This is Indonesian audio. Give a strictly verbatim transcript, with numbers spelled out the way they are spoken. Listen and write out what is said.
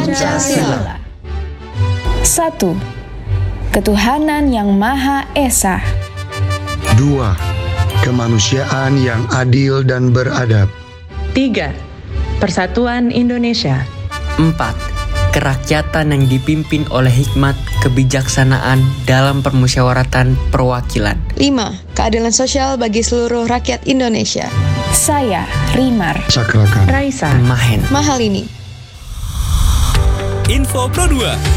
Pancasila. Satu, ketuhanan yang Maha Esa. Dua, kemanusiaan yang adil dan beradab. Tiga, persatuan Indonesia. Empat, kerakyatan yang dipimpin oleh hikmat kebijaksanaan dalam permusyawaratan perwakilan. Lima, keadilan sosial bagi seluruh rakyat Indonesia. Saya, Rimar. Cakrakan. Raisa. Mahen. Mahal ini. Info Pro dua.